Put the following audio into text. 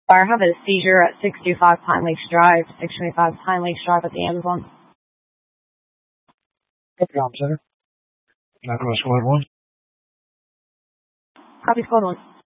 I have a seizure at 625 Pine Lakes Drive, 625 Pine Lakes Drive at the Amazon. Copy, officer. Squad 1. Copy, Squad 1.